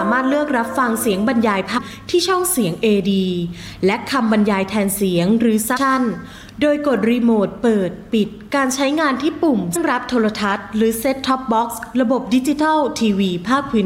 ามารถเลือกรับฟังเสียงบรรยายภาพที่ช่องเสียง AD และคำบรรยายแทนเสียงหรือซับชั่นโดยกดรีโมทเปิดปิดการใช้งานที่ปุ่มรับโทรทัศน์หรือเซ็ตท็อปบ็อกซ์ระบบดิจิทัลทีวีภาคพื้น